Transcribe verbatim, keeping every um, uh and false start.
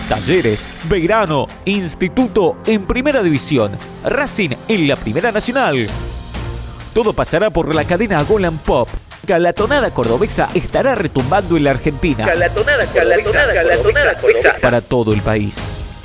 Talleres, Belgrano, Instituto en Primera División, Racing en la Primera Nacional. Todo pasará por la cadena Golan Pop. La cordobesa estará retumbando en la Argentina. Calatonada, calatonada, calatonada, cordobesa. Para todo el país.